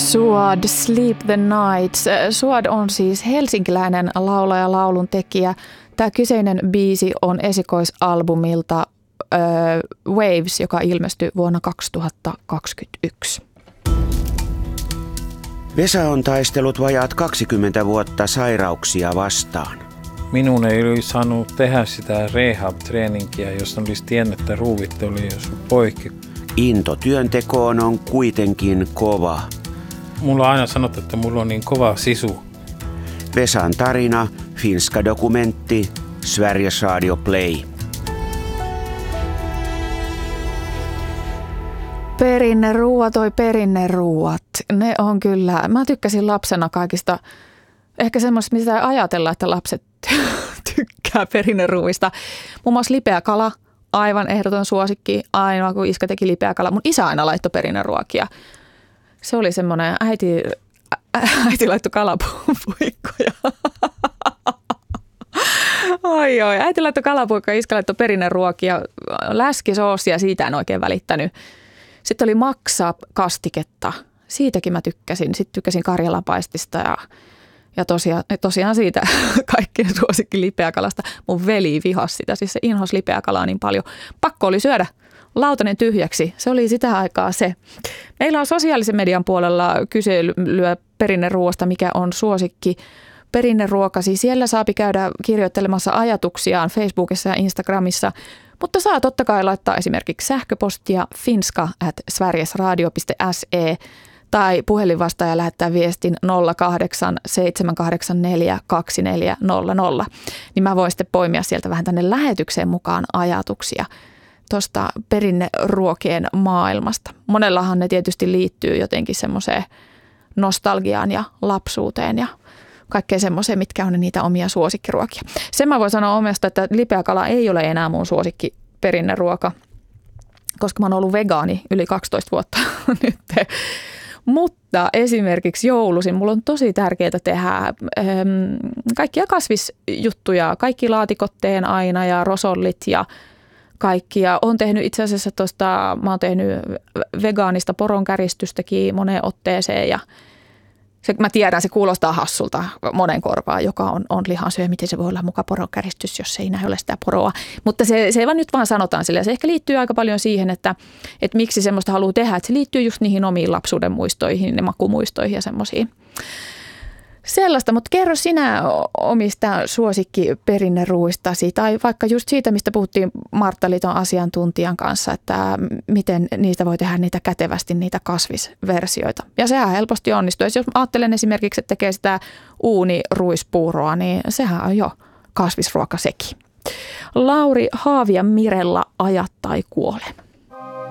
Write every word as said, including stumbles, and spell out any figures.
Suad, Sleep the Nights. Suad on siis helsinkiläinen laulaja, laulun tekijä. Tämä kyseinen biisi on esikoisalbumilta äh, Waves, joka ilmestyi vuonna kaksituhattakaksikymmentäyksi. Vesa on taistellut vajaat kaksikymmentä vuotta sairauksia vastaan. Minun ei olisi saanut tehdä sitä rehab-treeninkiä, jos olisi tiennyt, että ruuvit oli jos poikki. Into työntekoon on kuitenkin kova. Mulla on aina sanottu, että mulla on niin kova sisu. Vesan tarina, finska dokumentti, Sveriges Radio Play. Perinneruuat, oi perinneruuat. Ne on kyllä, mä tykkäsin lapsena kaikista, ehkä semmoista, mitä ei ajatella, että lapset tykkää perinneruuista. Muun muassa lipeä kala, aivan ehdoton suosikki, aina kun iskä teki lipeä kala. Mun isä aina laittoi perinneruokia. Se oli semmoinen, äiti, äiti laittoi kalapuikkoja. Oi oi, äiti laittoi kalapuikkoja, iskä laittoi perinneruokia, läskisoosia, siitä en oikein välittänyt. Sitten oli maksa-kastiketta, siitäkin mä tykkäsin. Sitten tykkäsin karjalapaistista ja, ja tosiaan, tosiaan siitä kaikkien suosikki lipeäkalasta. Mun veli vihasi sitä, siis se inhos lipeäkalaa niin paljon. Pakko oli syödä. Lautanen tyhjäksi. Se oli sitä aikaa se. Meillä on sosiaalisen median puolella kyselyä perinneruoasta, mikä on suosikki perinneruokasi. Siellä saapi käydä kirjoittelemassa ajatuksiaan Facebookissa ja Instagramissa, mutta saa totta kai laittaa esimerkiksi sähköpostia finska at sverigesradio piste se tai puhelinvastaaja lähettää viestin nolla kahdeksan seitsemän kahdeksan neljä kaksi neljä nolla nolla. Niin mä voin sitten poimia sieltä vähän tänne lähetykseen mukaan ajatuksia tuosta perinneruokien maailmasta. Monellahan ne tietysti liittyy jotenkin semmoiseen nostalgiaan ja lapsuuteen ja kaikkea semmoiseen, mitkä on niitä omia suosikkiruokia. Sen mä voin sanoa omasta, että lipeäkala ei ole enää mun suosikki perinneruoka, koska mä oon ollut vegaani yli kaksitoista vuotta nyt. Mutta esimerkiksi joulusin mulla on tosi tärkeää tehdä ähm, kaikkia kasvisjuttuja, kaikki laatikot teen aina ja rosollit ja kaikkia. Olen tehnyt itse asiassa tuosta, mä oon tehnyt vegaanista poronkäristystäkin moneen otteeseen ja se, mä tiedän, se kuulostaa hassulta monen korvaan, joka on, on lihansyöjä. Miten se voi olla muka poronkäristys, jos ei enää ole sitä poroa. Mutta se, se vaan nyt vaan sanotaan sillä. Se ehkä liittyy aika paljon siihen, että, että miksi semmoista haluaa tehdä. Että se liittyy just niihin omiin lapsuuden muistoihin ja makumuistoihin ja semmoisiin. Sellaista, mutta kerro sinä omista suosikkiperinneruuistasi tai vaikka just siitä, mistä puhuttiin Marttaliiton asiantuntijan kanssa, että miten niistä voi tehdä niitä kätevästi, niitä kasvisversioita. Ja sehän helposti onnistuu. Jos ajattelen esimerkiksi, että tekee sitä uuniruispuuroa, niin sehän on jo kasvisruoka sekin. Lauri Haavi ja Mirella, Aja tai kuole.